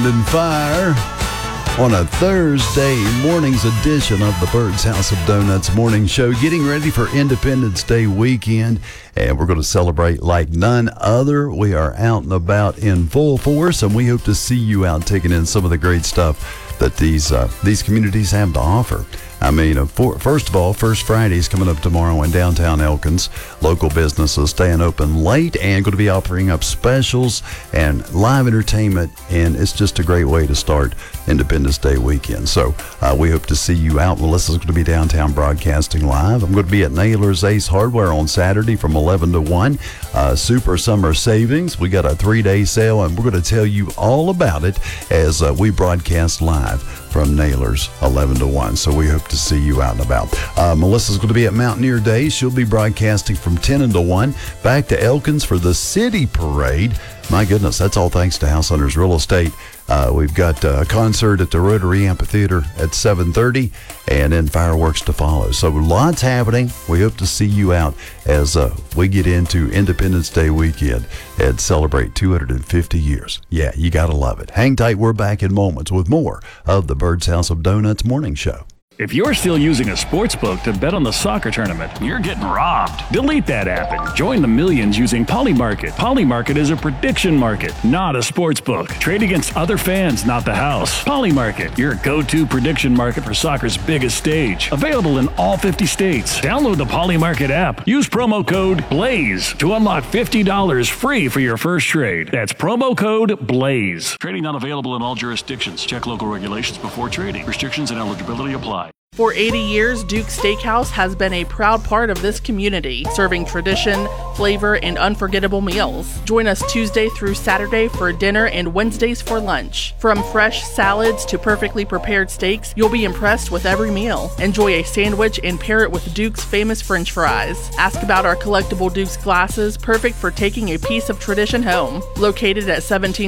And Fire on a Thursday morning's edition of the Bird's House of Donuts morning show, getting ready for Independence Day weekend, and we're going to celebrate like none other. We are out and about in full force, and we hope to see you out taking in some of the great stuff that these communities have to offer. I mean, first of all, First Friday is coming up tomorrow in downtown Elkins. Local businesses staying open late and going to be offering up specials and live entertainment, and it's just a great way to start Independence Day weekend. So we hope to see you out. Melissa's going to be downtown broadcasting live. I'm going to be at Naylor's Ace Hardware on Saturday from 11 to 1. Super Summer Savings. We got a 3-day sale, and we're going to tell you all about it as we broadcast live from Naylor's 11 to 1. So we hope to see you out and about. Melissa's going to be at Mountaineer Days. She'll be broadcasting from 10 to 1. Back to Elkins for the City Parade. My goodness, that's all thanks to House Hunters Real Estate. We've got a concert at the Rotary Amphitheater at 7:30, and then fireworks to follow. So lots happening. We hope to see you out as we get into Independence Day weekend and celebrate 250 years. Yeah, you got to love it. Hang tight. We're back in moments with more of the Bird's House of Donuts morning show. If you're still using a sportsbook to bet on the soccer tournament, you're getting robbed. Delete that app and join the millions using Polymarket. Polymarket is a prediction market, not a sportsbook. Trade against other fans, not the house. Polymarket, your go-to prediction market for soccer's biggest stage. Available in all 50 states. Download the Polymarket app. Use promo code BLAZE to unlock $50 free for your first trade. That's promo code BLAZE. Trading not available in all jurisdictions. Check local regulations before trading. Restrictions and eligibility apply. For 80 years, Duke's Steakhouse has been a proud part of this community, serving tradition, flavor, and unforgettable meals. Join us Tuesday through Saturday for dinner and Wednesdays for lunch. From fresh salads to perfectly prepared steaks, you'll be impressed with every meal. Enjoy a sandwich and pair it with Duke's famous French fries. Ask about our collectible Duke's glasses, perfect for taking a piece of tradition home. Located at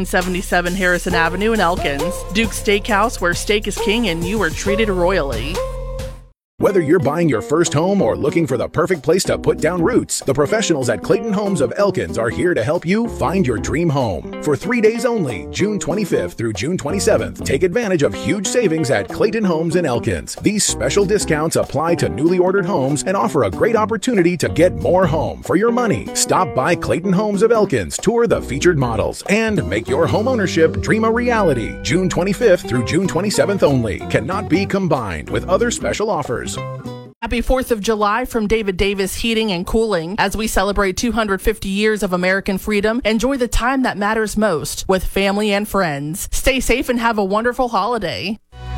1777 Harrison Avenue in Elkins, Duke's Steakhouse, where steak is king and you are treated royally. Whether you're buying your first home or looking for the perfect place to put down roots, the professionals at Clayton Homes of Elkins are here to help you find your dream home. For 3 days only, June 25th through June 27th, take advantage of huge savings at Clayton Homes in Elkins. These special discounts apply to newly ordered homes and offer a great opportunity to get more home for your money. Stop by Clayton Homes of Elkins, tour the featured models, and make your home ownership dream a reality. June 25th through June 27th only. Cannot be combined with other special offers. Happy 4th of July from David Davis Heating and Cooling. As we celebrate 250 years of American freedom, enjoy the time that matters most with family and friends. Stay safe and have a wonderful holiday.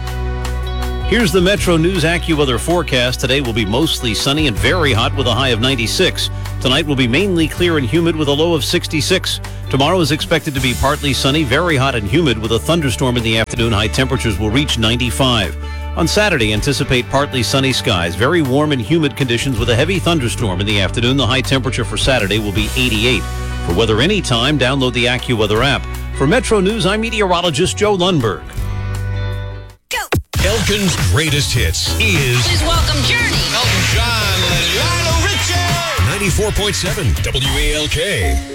Here's the Metro News AccuWeather forecast. Today will be mostly sunny and very hot with a high of 96. Tonight will be mainly clear and humid with a low of 66. Tomorrow is expected to be partly sunny, very hot and humid with a thunderstorm in the afternoon. High temperatures will reach 95. On Saturday, anticipate partly sunny skies, very warm and humid conditions with a heavy thunderstorm in the afternoon. The high temperature for Saturday will be 88. For weather anytime, download the AccuWeather app. For Metro News, I'm meteorologist Joe Lundberg. Go! Elkin's greatest hits is... Please welcome Journey. Elton John and Lionel Richie. 94.7 WALK.